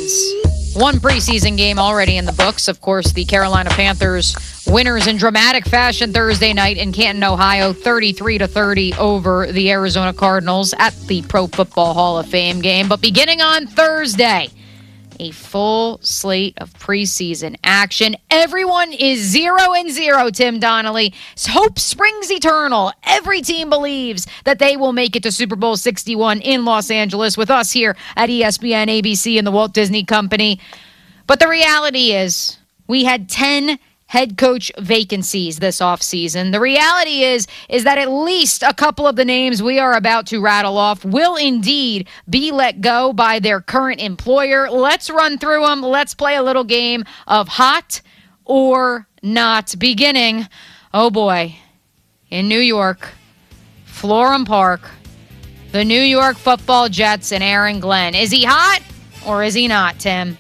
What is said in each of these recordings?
is one preseason game already in the books. Of course, the Carolina Panthers winners in dramatic fashion Thursday night in Canton, Ohio, 33-30 over the Arizona Cardinals at the Pro Football Hall of Fame game. But beginning on Thursday, a full slate of preseason action. Everyone is 0-0, Tim Donnelly. Hope springs eternal. Every team believes that they will make it to Super Bowl 61 in Los Angeles with us here at ESPN, ABC, and the Walt Disney Company. But the reality is we had 10 head coach vacancies this offseason. The reality is that at least a couple of the names we are about to rattle off will indeed be let go by their current employer. Let's run through them. Let's play a little game of hot or not. Beginning, oh boy, in New York, Florham Park, the New York Football Jets and Aaron Glenn. Is he hot or is he not, Tim?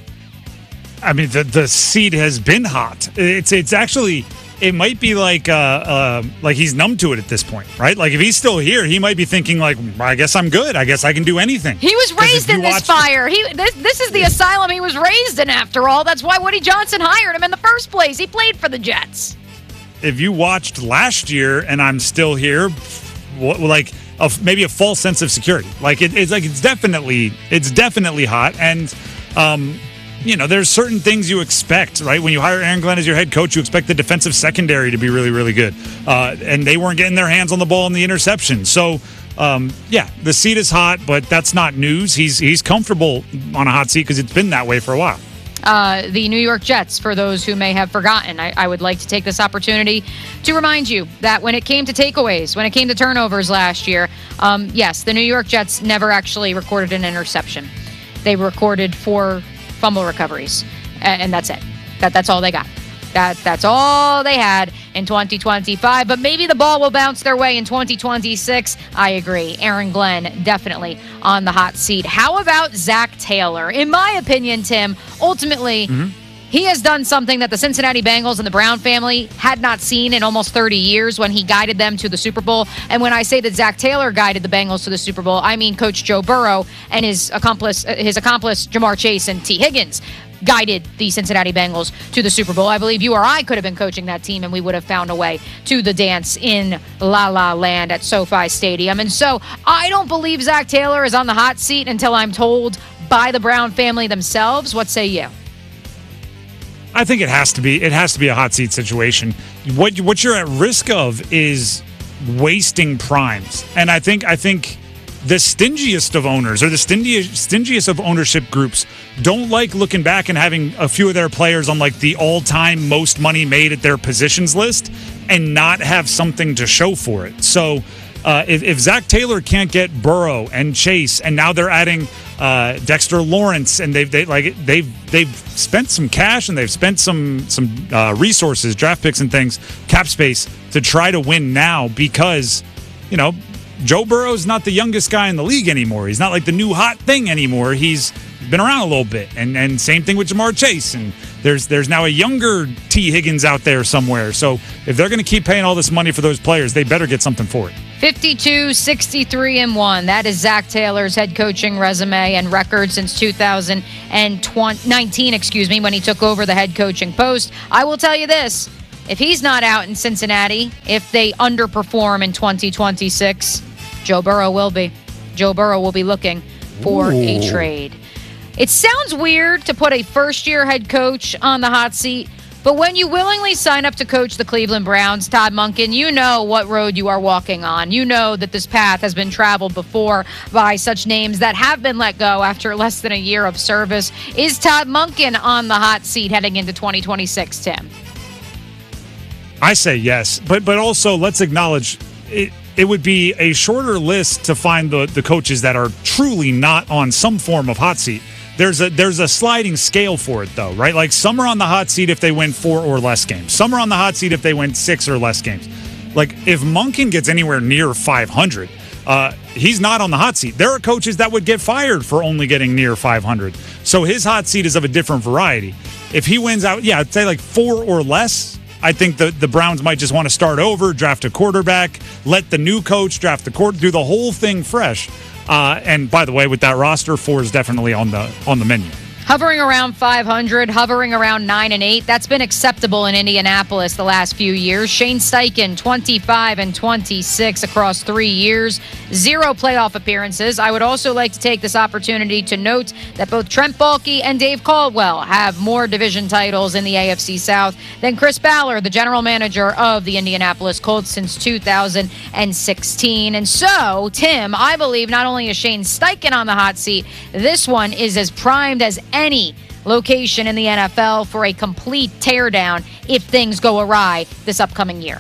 I mean, the seat has been hot. It's actually, it might be like he's numb to it at this point, right? Like if he's still here, he might be thinking like, I guess I'm good. I guess I can do anything. He was raised in this fire. This is the asylum he was raised in after all. That's why Woody Johnson hired him in the first place. He played for the Jets. If you watched last year and I'm still here, maybe a false sense of security. Like it's definitely hot. And, there's certain things you expect, right? When you hire Aaron Glenn as your head coach, you expect the defensive secondary to be really, really good. And they weren't getting their hands on the ball in the interception. So, the seat is hot, but that's not news. He's comfortable on a hot seat because it's been that way for a while. The New York Jets, for those who may have forgotten, I would like to take this opportunity to remind you that when it came to takeaways, when it came to turnovers last year, yes, the New York Jets never actually recorded an interception. They recorded 4 fumble recoveries, and that's it. That's all they got. That's all they had in 2025, but maybe the ball will bounce their way in 2026. I agree. Aaron Glenn definitely on the hot seat. How about Zach Taylor? In my opinion, Tim, ultimately, he has done something that the Cincinnati Bengals and the Brown family had not seen in almost 30 years when he guided them to the Super Bowl. And when I say that Zach Taylor guided the Bengals to the Super Bowl, I mean Coach Joe Burrow and his accomplice Ja'Marr Chase and T. Higgins guided the Cincinnati Bengals to the Super Bowl. I believe you or I could have been coaching that team and we would have found a way to the dance in La La Land at SoFi Stadium. And so I don't believe Zach Taylor is on the hot seat until I'm told by the Brown family themselves. What say you? I think it has to be a hot seat situation. What you're at risk of is wasting primes. And I think the stingiest of owners or the stingiest of ownership groups don't like looking back and having a few of their players on like the all-time most money made at their positions list and not have something to show for it. So if Zach Taylor can't get Burrow and Chase, and now they're adding Dexter Lawrence, and they've spent some cash and they've spent some resources, draft picks and things, cap space to try to win now because Joe Burrow's not the youngest guy in the league anymore. He's not like the new hot thing anymore. He's been around a little bit, and same thing with Ja'Marr Chase. And there's now a younger T. Higgins out there somewhere. So if they're going to keep paying all this money for those players, they better get something for it. 52-63-1. That is Zach Taylor's head coaching resume and record since 2019, when he took over the head coaching post. I will tell you this. If he's not out in Cincinnati, if they underperform in 2026, Joe Burrow will be. Joe Burrow will be looking for a trade. It sounds weird to put a first-year head coach on the hot seat, but when you willingly sign up to coach the Cleveland Browns, Todd Monken, you know what road you are walking on. You know that this path has been traveled before by such names that have been let go after less than a year of service. Is Todd Monken on the hot seat heading into 2026, Tim? I say yes, but also let's acknowledge it would be a shorter list to find the coaches that are truly not on some form of hot seat. There's a sliding scale for it, though, right? Like some are on the hot seat if they win 4 or less games. Some are on the hot seat if they win 6 or less games. Like if Monken gets anywhere near 500, he's not on the hot seat. There are coaches that would get fired for only getting near 500. So his hot seat is of a different variety. If he wins out, I'd say like 4 or less, I think the Browns might just want to start over, draft a quarterback, let the new coach draft the quarterback, do the whole thing fresh. And by the way, with that roster, 4 is definitely on the menu. Hovering around 500, hovering around 9-8. That's been acceptable in Indianapolis the last few years. Shane Steichen, 25-26 across 3 years. 0 playoff appearances. I would also like to take this opportunity to note that both Trent Baalke and Dave Caldwell have more division titles in the AFC South than Chris Ballard, the general manager of the Indianapolis Colts since 2016. And so, Tim, I believe not only is Shane Steichen on the hot seat, this one is as primed as any location in the NFL for a complete teardown if things go awry this upcoming year.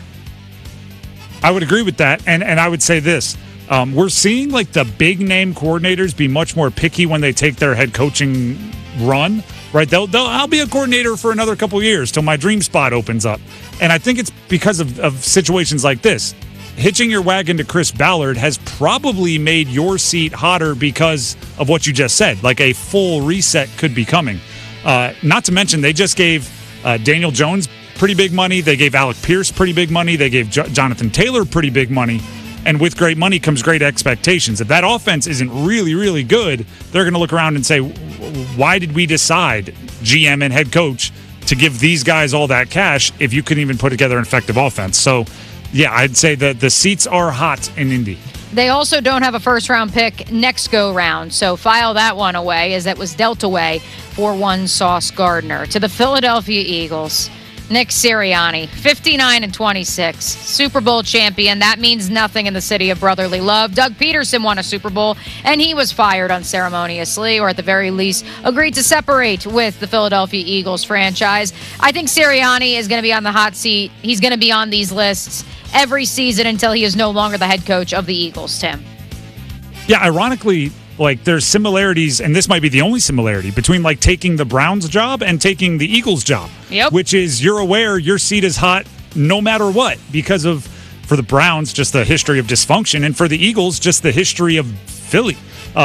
I would agree with that, and I would say this. We're seeing like the big name coordinators be much more picky when they take their head coaching run, right? I'll be a coordinator for another couple years till my dream spot opens up. And I think it's because of situations like this. Hitching your wagon to Chris Ballard has probably made your seat hotter because of what you just said. Like a full reset could be coming. Not to mention, they just gave Daniel Jones pretty big money. They gave Alec Pierce pretty big money. They gave Jonathan Taylor pretty big money. And with great money comes great expectations. If that offense isn't really, really good, they're going to look around and say, why did we decide, GM and head coach, to give these guys all that cash if you couldn't even put together an effective offense? So, yeah, I'd say that the seats are hot in Indy. They also don't have a first-round pick next go-round, so file that one away as that was dealt away for one Sauce Gardner. To the Philadelphia Eagles, Nick Sirianni, 59-26, Super Bowl champion. That means nothing in the city of brotherly love. Doug Peterson won a Super Bowl, and he was fired unceremoniously, or at the very least, agreed to separate with the Philadelphia Eagles franchise. I think Sirianni is going to be on the hot seat. He's going to be on these lists every season until he is no longer the head coach of the Eagles, Tim. Yeah, ironically, like there's similarities, and this might be the only similarity between like taking the Browns job and taking the Eagles job. Yep. Which is you're aware your seat is hot no matter what because of, for the Browns, just the history of dysfunction, and for the Eagles, just the history of Philly.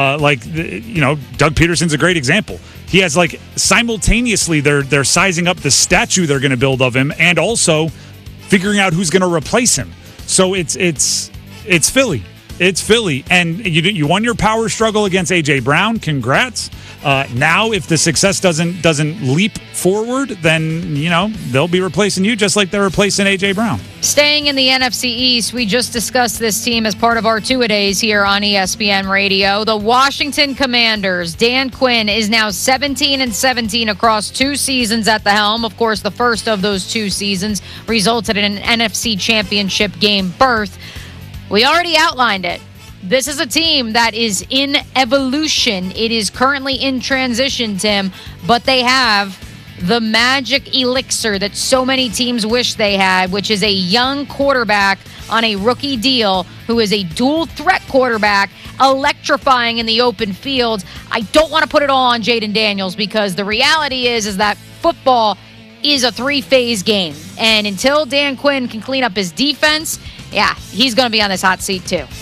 Doug Peterson's a great example. He has like simultaneously they're sizing up the statue they're going to build of him, and also figuring out who's going to replace him. So it's Philly. It's Philly, and you won your power struggle against A.J. Brown. Congrats. Now, if the success doesn't leap forward, then they'll be replacing you just like they're replacing A.J. Brown. Staying in the NFC East, we just discussed this team as part of our two-a-days here on ESPN Radio. The Washington Commanders. Dan Quinn is now 17-17 across 2 seasons at the helm. Of course, the first of those 2 seasons resulted in an NFC Championship game berth. We already outlined it. This is a team that is in evolution. It is currently in transition, Tim, but they have the magic elixir that so many teams wish they had, which is a young quarterback on a rookie deal who is a dual threat quarterback, electrifying in the open field. I don't want to put it all on Jayden Daniels because the reality is that football is a 3-phase game. And until Dan Quinn can clean up his defense, yeah, he's going to be on this hot seat too.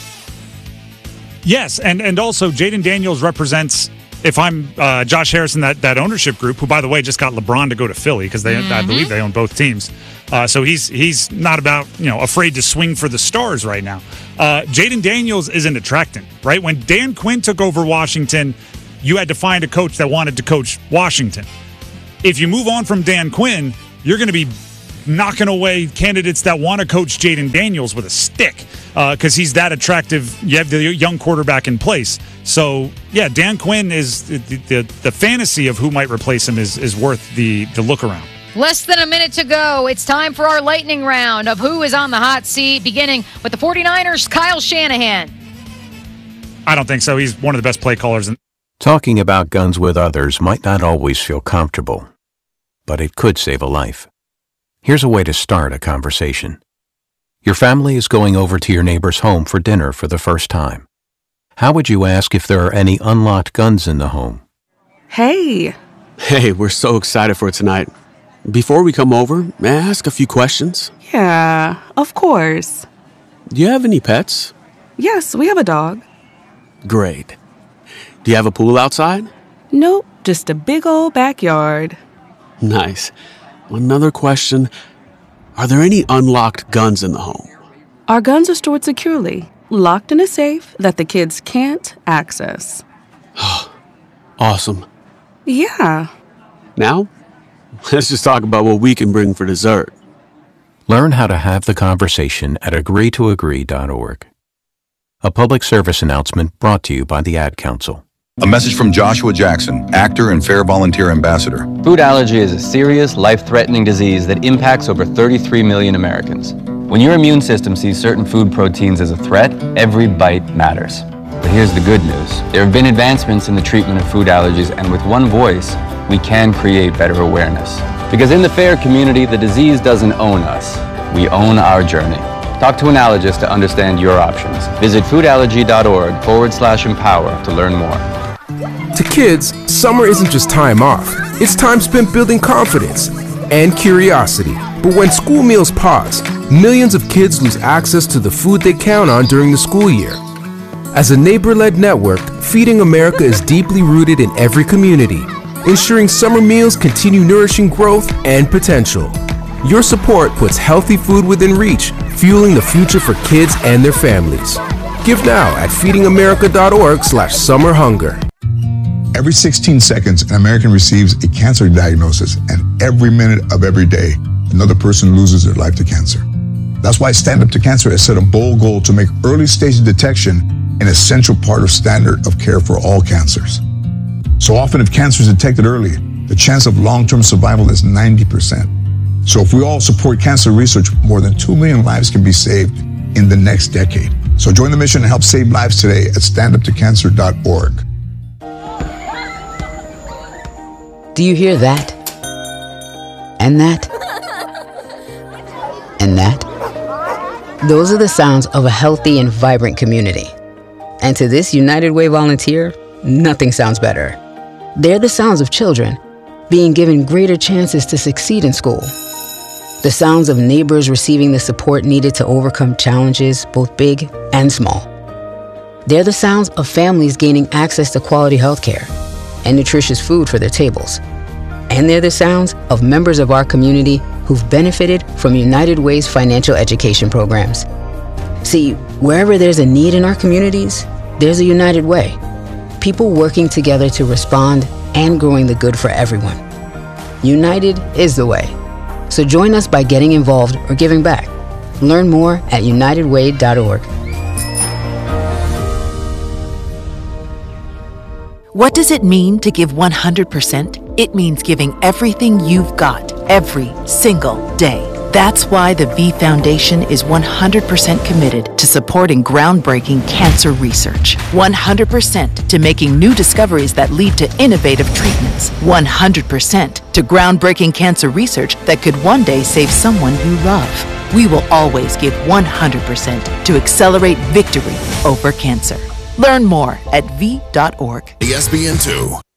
Yes, and also Jayden Daniels represents, if I'm Josh Harrison, that ownership group, who, by the way, just got LeBron to go to Philly because I believe they own both teams. So he's not afraid to swing for the stars right now. Jayden Daniels is an attractant, right? When Dan Quinn took over Washington, you had to find a coach that wanted to coach Washington. If you move on from Dan Quinn, you're going to be knocking away candidates that want to coach Jayden Daniels with a stick because he's that attractive. You have the young quarterback in place. So, yeah, Dan Quinn is the fantasy of who might replace him is worth the look around. Less than a minute to go. It's time for our lightning round of who is on the hot seat, beginning with the 49ers, Kyle Shanahan. I don't think so. He's one of the best play callers. Talking about guns with others might not always feel comfortable, but it could save a life. Here's a way to start a conversation. Your family is going over to your neighbor's home for dinner for the first time. How would you ask if there are any unlocked guns in the home? Hey, we're so excited for tonight. Before we come over, may I ask a few questions? Yeah, of course. Do you have any pets? Yes, we have a dog. Great. Do you have a pool outside? Nope, just a big old backyard. Nice. Another question. Are there any unlocked guns in the home? Our guns are stored securely, locked in a safe that the kids can't access. Awesome. Yeah. Now, let's just talk about what we can bring for dessert. Learn how to have the conversation at agreetoagree.org. A public service announcement brought to you by the Ad Council. A message from Joshua Jackson, actor and Fair Volunteer Ambassador. Food allergy is a serious, life-threatening disease that impacts over 33 million Americans. When your immune system sees certain food proteins as a threat, every bite matters. But here's the good news. There have been advancements in the treatment of food allergies, and with one voice, we can create better awareness. Because in the FAIR community, the disease doesn't own us. We own our journey. Talk to an allergist to understand your options. Visit foodallergy.org/empower to learn more. To kids, summer isn't just time off. It's time spent building confidence and curiosity. But when school meals pause, millions of kids lose access to the food they count on during the school year. As a neighbor-led network, Feeding America is deeply rooted in every community, ensuring summer meals continue nourishing growth and potential. Your support puts healthy food within reach, fueling the future for kids and their families. Give now at feedingamerica.org/summerhunger. Every 16 seconds, an American receives a cancer diagnosis, and every minute of every day, another person loses their life to cancer. That's why Stand Up to Cancer has set a bold goal to make early-stage detection an essential part of standard of care for all cancers. So often, if cancer is detected early, the chance of long-term survival is 90%. So if we all support cancer research, more than 2 million lives can be saved in the next decade. So join the mission and help save lives today at standuptocancer.org. Do you hear that? And that? And that? Those are the sounds of a healthy and vibrant community. And to this United Way volunteer, nothing sounds better. They're the sounds of children being given greater chances to succeed in school. The sounds of neighbors receiving the support needed to overcome challenges, both big and small. They're the sounds of families gaining access to quality health care and nutritious food for their tables. And they're the sounds of members of our community who've benefited from United Way's financial education programs. See, wherever there's a need in our communities, there's a United Way. People working together to respond and growing the good for everyone. United is the way. So join us by getting involved or giving back. Learn more at unitedway.org. What does it mean to give 100%? It means giving everything you've got, every single day. That's why the V Foundation is 100% committed to supporting groundbreaking cancer research. 100% to making new discoveries that lead to innovative treatments. 100% to groundbreaking cancer research that could one day save someone you love. We will always give 100% to accelerate victory over cancer. Learn more at v.org. ESPN2.